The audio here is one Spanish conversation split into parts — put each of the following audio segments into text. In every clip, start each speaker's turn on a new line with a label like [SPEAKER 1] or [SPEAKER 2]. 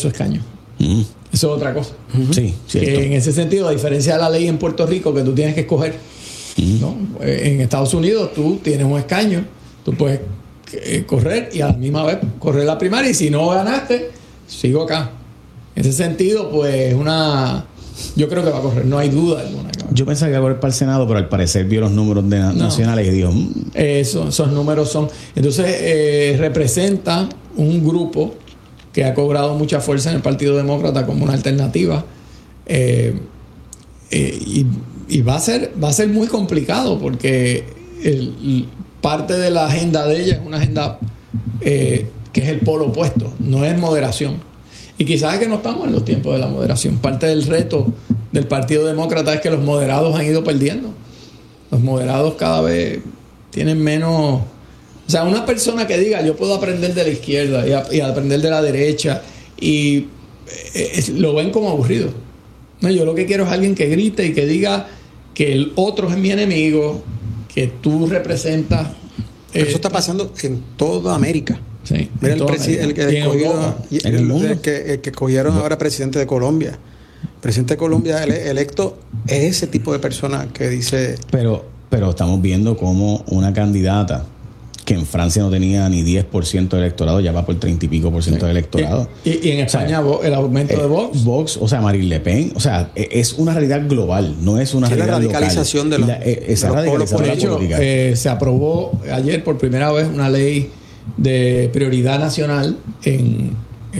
[SPEAKER 1] su escaño. Eso es otra cosa.
[SPEAKER 2] Sí, cierto.
[SPEAKER 1] Que en ese sentido, a diferencia de la ley en Puerto Rico, que tú tienes que escoger, ¿no? En Estados Unidos tú tienes un escaño, tú puedes correr y a la misma vez correr la primaria, y si no ganaste, sigo acá. En ese sentido, pues yo creo que va a correr, no hay duda alguna.
[SPEAKER 2] Yo pensaba que iba a correr para el Senado, pero al parecer vio los números nacionales y dijo...
[SPEAKER 1] Esos números son... Entonces, representa un grupo que ha cobrado mucha fuerza en el Partido Demócrata como una alternativa. Y va a ser muy complicado, porque parte de la agenda de ella es una agenda que es el polo opuesto, no es moderación. Y quizás es que no estamos en los tiempos de la moderación. Parte del reto del Partido Demócrata es que los moderados han ido perdiendo. Los moderados cada vez tienen menos... O sea, una persona que diga, yo puedo aprender de la izquierda y aprender de la derecha, y lo ven como aburrido. No, yo lo que quiero es alguien que grite y que diga que el otro es mi enemigo, que tú representas...
[SPEAKER 3] Eso está pasando en toda América.
[SPEAKER 1] Sí,
[SPEAKER 3] mira el que escogieron ahora presidente de Colombia. El presidente de Colombia electo es ese tipo de persona que dice...
[SPEAKER 2] Pero estamos viendo como una candidata que en Francia no tenía ni 10% del electorado, ya va por 30 y pico % del electorado.
[SPEAKER 1] Y en España, o sea, el aumento de Vox.
[SPEAKER 2] O sea, Marine Le Pen, o sea, es una realidad global, no es una realidad
[SPEAKER 3] la radicalización
[SPEAKER 2] local. Esa radicalización
[SPEAKER 1] de hecho, se aprobó ayer por primera vez una ley de prioridad nacional en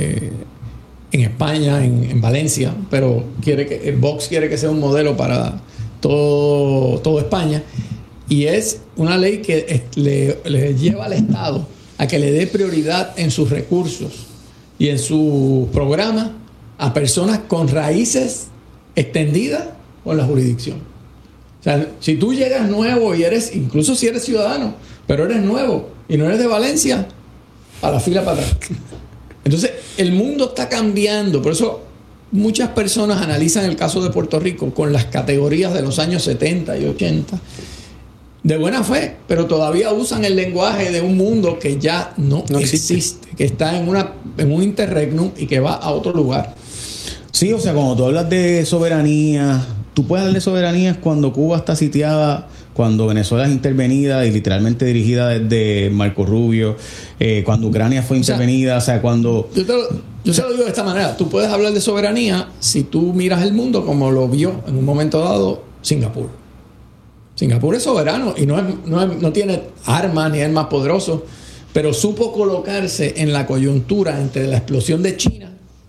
[SPEAKER 1] España, en Valencia, pero Vox quiere que sea un modelo para todo España. Y es una ley que le lleva al Estado a que le dé prioridad en sus recursos y en su programa a personas con raíces extendidas con la jurisdicción. O sea, si tú llegas nuevo y incluso si eres ciudadano, pero eres nuevo y no eres de Valencia, a la fila para atrás. Entonces, el mundo está cambiando. Por eso muchas personas analizan el caso de Puerto Rico con las categorías de los años 70 y 80. De buena fe, pero todavía usan el lenguaje de un mundo que ya no existe, que está en un interregnum y que va a otro lugar.
[SPEAKER 2] Sí, o sea, cuando tú hablas de soberanía, tú puedes hablar de soberanía cuando Cuba está sitiada, cuando Venezuela es intervenida y literalmente dirigida desde Marco Rubio, cuando Ucrania fue intervenida, o sea, cuando...
[SPEAKER 1] Yo se lo digo de esta manera, tú puedes hablar de soberanía si tú miras el mundo como lo vio en un momento dado Singapur. Singapur es soberano y no tiene armas ni es el más poderoso, pero supo colocarse en la coyuntura entre la explosión de China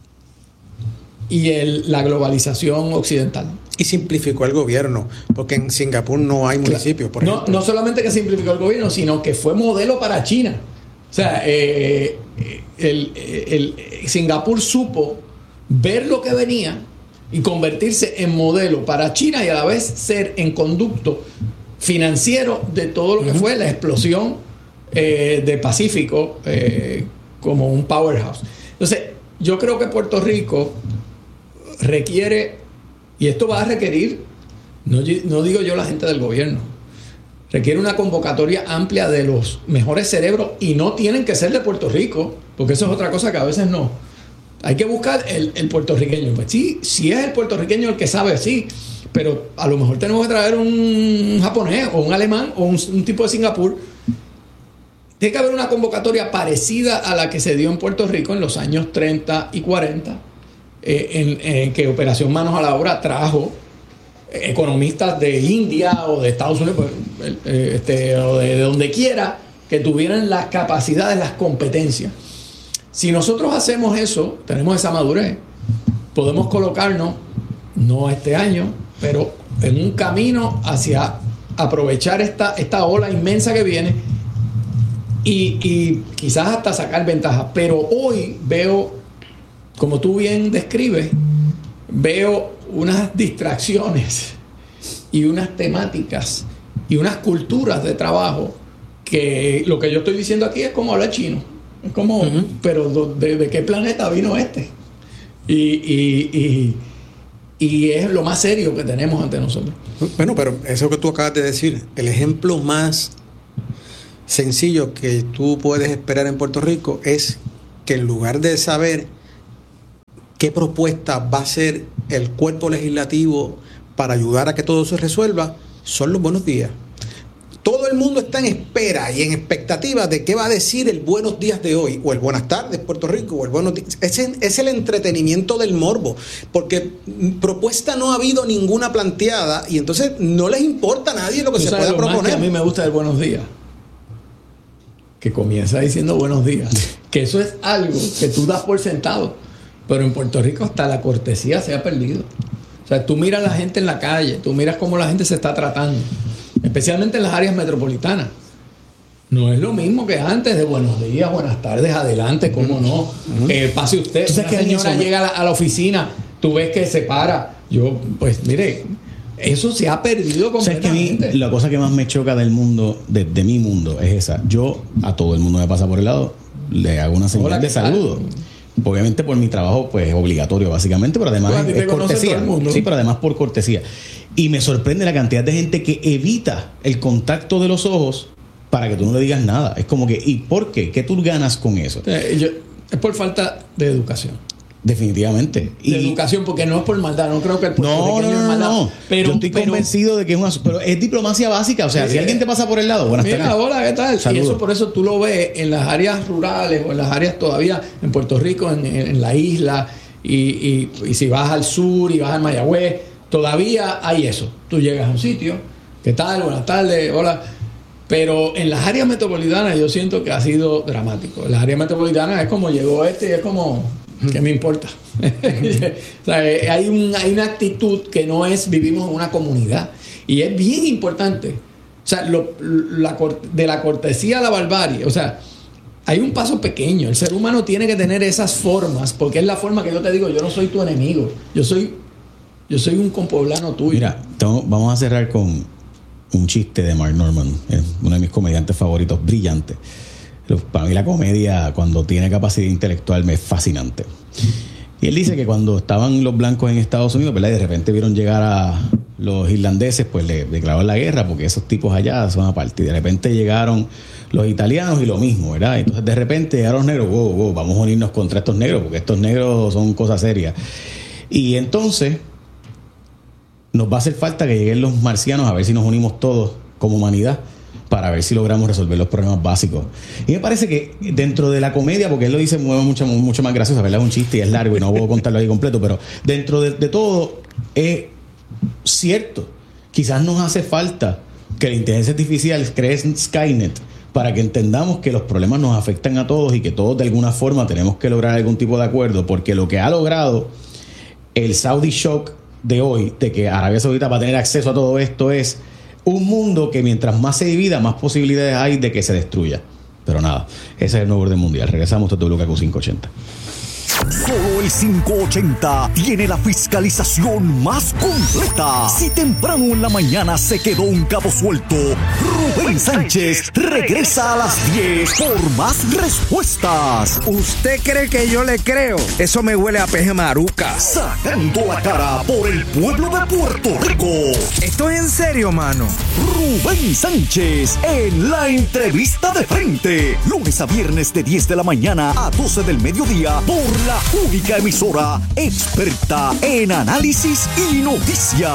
[SPEAKER 1] y la globalización occidental.
[SPEAKER 3] Y simplificó el gobierno, porque en Singapur no hay municipios, por ejemplo.
[SPEAKER 1] No solamente que simplificó el gobierno, sino que fue modelo para China. O sea, Singapur supo ver lo que venía y convertirse en modelo para China y a la vez ser en conducto financiero de todo lo que fue la explosión del Pacífico como un powerhouse. Entonces, yo creo que Puerto Rico requiere, y esto va a requerir, no digo yo la gente del gobierno, requiere una convocatoria amplia de los mejores cerebros, y no tienen que ser de Puerto Rico, porque eso es otra cosa que a veces no. Hay que buscar el puertorriqueño. Pues sí, si es el puertorriqueño el que sabe, sí, pero a lo mejor tenemos que traer un japonés o un alemán o un tipo de Singapur. Tiene que haber una convocatoria parecida a la que se dio en Puerto Rico en los años 30 y 40, en que Operación Manos a la Obra trajo economistas de India o de Estados Unidos, o de donde quiera, que tuvieran las capacidades, las competencias. Si nosotros hacemos eso, tenemos esa madurez, podemos colocarnos, no este año, pero en un camino hacia aprovechar esta ola inmensa que viene y quizás hasta sacar ventaja. Pero hoy veo, como tú bien describes, veo unas distracciones y unas temáticas y unas culturas de trabajo que lo que yo estoy diciendo aquí es como hablar chino. Es como, pero ¿de qué planeta vino este? Y es lo más serio que tenemos ante nosotros.
[SPEAKER 3] Bueno, pero eso que tú acabas de decir, el ejemplo más sencillo que tú puedes esperar en Puerto Rico es que en lugar de saber qué propuesta va a hacer el cuerpo legislativo para ayudar a que todo se resuelva, son los buenos días. Todo el mundo está en espera y en expectativa de qué va a decir el buenos días de hoy, o el buenas tardes Puerto Rico, o el buenos días. Es el entretenimiento del morbo, porque propuesta no ha habido ninguna planteada y entonces no les importa a nadie lo que se pueda proponer.
[SPEAKER 1] Más que a mí me gusta el buenos días, que comienza diciendo buenos días, que eso es algo que tú das por sentado, pero en Puerto Rico hasta la cortesía se ha perdido. O sea, tú miras a la gente en la calle, tú miras cómo la gente se está tratando, especialmente en las áreas metropolitanas. No es lo mismo que antes de buenos días, buenas tardes, adelante, cómo no. Pase usted. Una señora llega a la oficina, tú ves que se para. Yo, pues, mire, eso se ha perdido completamente.
[SPEAKER 2] O sea, es que la cosa que más me choca del mundo, de mi mundo, es esa. Yo, a todo el mundo me pasa por el lado, le hago una señal de saludo. Obviamente por mi trabajo, pues, obligatorio, básicamente, pero además es cortesía. Sí, pero además por cortesía. Y me sorprende la cantidad de gente que evita el contacto de los ojos para que tú no le digas nada. Es como que, ¿y por qué? ¿Qué tú ganas con eso?
[SPEAKER 1] Es por falta de educación.
[SPEAKER 2] Definitivamente.
[SPEAKER 1] De educación, porque no es por maldad. No creo que el puertorriqueño es maldad.
[SPEAKER 2] No. Pero yo estoy convencido de que pero es diplomacia básica. O sea, si alguien te pasa por el lado, buenas tardes.
[SPEAKER 1] Mira, hola, ¿qué tal?
[SPEAKER 2] Saludos.
[SPEAKER 1] Y eso por eso tú lo ves en las áreas rurales o en las áreas todavía en Puerto Rico, en la isla. Y si vas al sur y vas a Mayagüez, todavía hay eso. Tú llegas a un sitio, ¿qué tal? Buenas tardes, hola. Pero en las áreas metropolitanas yo siento que ha sido dramático. En las áreas metropolitanas es como llegó y es como, ¿qué me importa? O sea, hay una actitud que no es vivimos en una comunidad. Y es bien importante. O sea, de la cortesía a la barbarie. O sea, hay un paso pequeño. El ser humano tiene que tener esas formas, porque es la forma que yo te digo, yo no soy tu enemigo. Yo soy un compueblano tuyo.
[SPEAKER 2] Mira, vamos a cerrar con un chiste de Mark Norman, uno de mis comediantes favoritos, brillante. Para mí la comedia, cuando tiene capacidad intelectual, me es fascinante. Y él dice que cuando estaban los blancos en Estados Unidos, ¿verdad? Y de repente vieron llegar a los irlandeses, pues le declararon la guerra, porque esos tipos allá son aparte. Y de repente llegaron los italianos y lo mismo, ¿verdad? Entonces de repente llegaron los negros, wow, vamos a unirnos contra estos negros, porque estos negros son cosas serias. Y entonces nos va a hacer falta que lleguen los marcianos a ver si nos unimos todos como humanidad para ver si logramos resolver los problemas básicos. Y me parece que dentro de la comedia, porque él lo dice mucho más gracioso, ¿verdad? Es un chiste y es largo y no puedo contarlo ahí completo, pero dentro de todo es cierto. Quizás nos hace falta que la inteligencia artificial cree Skynet para que entendamos que los problemas nos afectan a todos y que todos de alguna forma tenemos que lograr algún tipo de acuerdo, porque lo que ha logrado el Saudi Shock de hoy, de que Arabia Saudita va a tener acceso a todo esto, es un mundo que mientras más se divida, más posibilidades hay de que se destruya. Pero nada, ese es el nuevo orden mundial. Regresamos a WKQ 580.
[SPEAKER 4] Solo el 580 tiene la fiscalización más completa. Si temprano en la mañana se quedó un cabo suelto, Rubén Sánchez regresa a las 10 por más respuestas.
[SPEAKER 5] ¿Usted cree que yo le creo? Eso me huele a peje maruca.
[SPEAKER 4] Sacando la cara por el pueblo de Puerto Rico.
[SPEAKER 5] ¿Esto es en serio, mano?
[SPEAKER 4] Rubén Sánchez en la entrevista de frente. Lunes a viernes de 10 de la mañana a 12 del mediodía por la única emisora experta en análisis y noticias.